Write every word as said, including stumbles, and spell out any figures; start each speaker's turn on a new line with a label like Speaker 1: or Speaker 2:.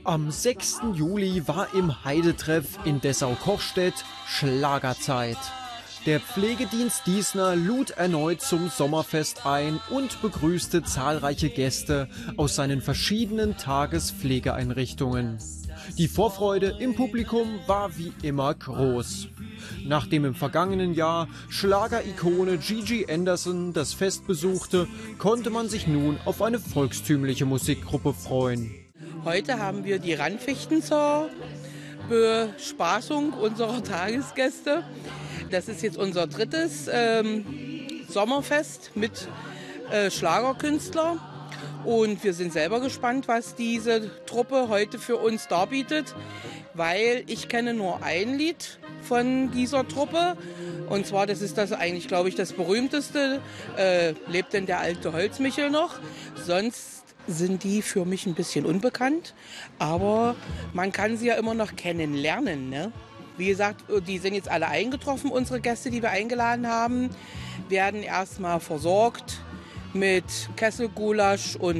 Speaker 1: Am sechsten Juli war im Heidetreff in Dessau-Kochstedt Schlagerzeit. Der Pflegedienst Diesner lud erneut zum Sommerfest ein und begrüßte zahlreiche Gäste aus seinen verschiedenen Tagespflegeeinrichtungen. Die Vorfreude im Publikum war wie immer groß. Nachdem im vergangenen Jahr Schlagerikone Gigi Anderson das Fest besuchte, konnte man sich nun auf eine volkstümliche Musikgruppe freuen.
Speaker 2: Heute haben wir die Randfichten zur Bespaßung unserer Tagesgäste. Das ist jetzt unser drittes ähm, Sommerfest mit äh, Schlagerkünstler. Und wir sind selber gespannt, was diese Truppe heute für uns darbietet, weil ich kenne nur ein Lied von dieser Truppe. Und zwar, das ist das eigentlich, glaube ich, das berühmteste, äh, lebt denn der alte Holzmichel noch. Sonst sind die für mich ein bisschen unbekannt, aber man kann sie ja immer noch kennenlernen, ne? Wie gesagt, die sind jetzt alle eingetroffen, unsere Gäste, die wir eingeladen haben, werden erstmal versorgt mit Kesselgulasch und